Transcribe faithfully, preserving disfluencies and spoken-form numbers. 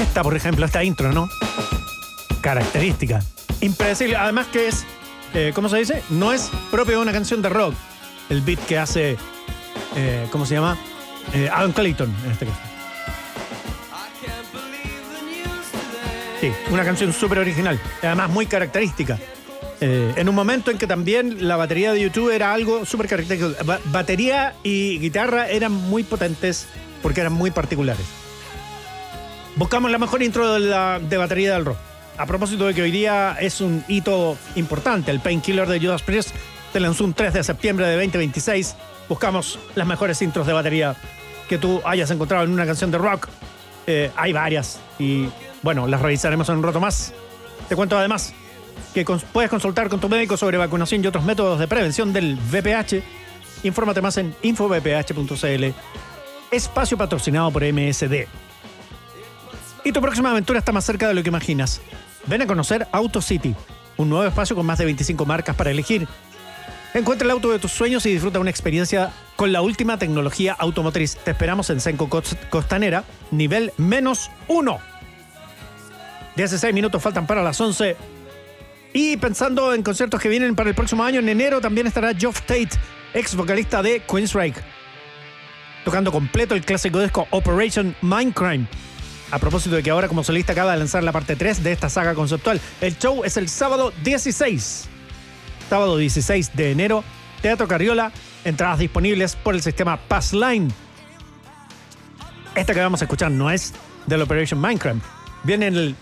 Esta, por ejemplo, esta intro, ¿no? Característica. Impredecible. Además que es, eh, ¿cómo se dice? No es propio de una canción de rock. El beat que hace, eh, ¿cómo se llama? Eh, Adam Clayton, en este caso. Sí, una canción súper original. Además muy característica. Eh, en un momento en que también la batería de YouTube era algo súper característico. Ba- batería y guitarra eran muy potentes porque eran muy particulares. Buscamos la mejor intro de, la, de batería del rock. A propósito de que hoy día es un hito importante. El Painkiller de Judas Priest se lanzó un tres de septiembre de veinte veintiséis. Buscamos las mejores intros de batería que tú hayas encontrado en una canción de rock. Eh, hay varias y bueno, las revisaremos en un rato más. Te cuento además que cons- puedes consultar con tu médico sobre vacunación y otros métodos de prevención del V P H. Infórmate más en info v p h punto c l. Espacio patrocinado por M S D. Y tu próxima aventura está más cerca de lo que imaginas. Ven a conocer AutoCity, un nuevo espacio con más de veinticinco marcas para elegir. Encuentra el auto de tus sueños y disfruta una experiencia con la última tecnología automotriz. Te esperamos en Senco Costanera, nivel menos uno. dieciséis minutos faltan para las once. Y pensando en conciertos que vienen para el próximo año, en enero también estará Geoff Tate, ex vocalista de Queensryche, tocando completo el clásico disco Operation Mindcrime. A propósito de que ahora como solista acaba de lanzar la parte tres de esta saga conceptual. El show es el sábado dieciséis. Sábado dieciséis de enero, Teatro Carriola, entradas disponibles por el sistema Passline. Esta que vamos a escuchar no es del Operation Mindcrime. Viene en el